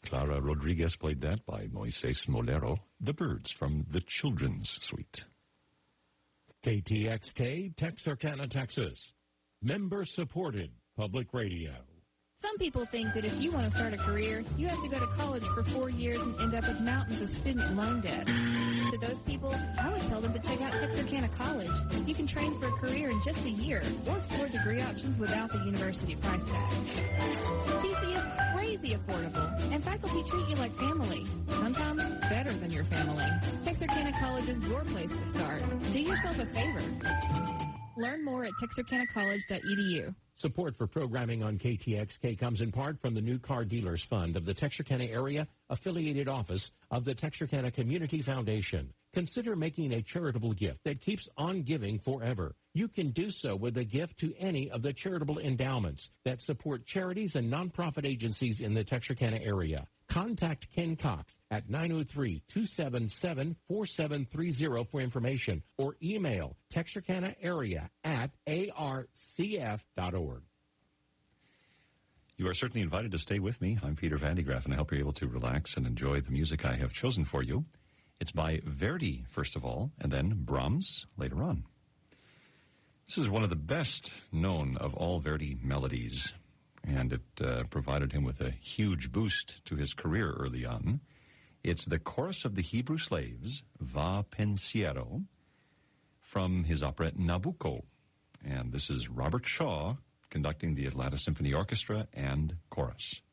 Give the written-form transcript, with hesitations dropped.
Clara Rodriguez played that by Moises Molero. The Birds from the Children's Suite. KTXK, Texarkana, Texas. Member-supported public radio. Some people think that if you want to start a career, you have to go to college for 4 years and end up with mountains of student loan debt. To those people, I would tell them to check out Texarkana College. You can train for a career in just a year or explore degree options without the university price tag. TC is crazy affordable, and faculty treat you like family, sometimes better than your family. Texarkana College is your place to start. Do yourself a favor. Learn more at texarkanacollege.edu. Support for programming on KTXK comes in part from the New Car Dealers Fund of the Texarkana Area Affiliated Office of the Texarkana Community Foundation. Consider making a charitable gift that keeps on giving forever. You can do so with a gift to any of the charitable endowments that support charities and nonprofit agencies in the Texarkana area. Contact Ken Cox at 903-277-4730 for information or email texarkanaarea@arcf.org. You are certainly invited to stay with me. I'm Peter Vandegraff, and I hope you're able to relax and enjoy the music I have chosen for you. It's by Verdi, first of all, and then Brahms later on. This is one of the best known of all Verdi melodies, and it provided him with a huge boost to his career early on. It's the Chorus of the Hebrew Slaves, Va Pensiero, from his operette Nabucco. And this is Robert Shaw conducting the Atlanta Symphony Orchestra and chorus.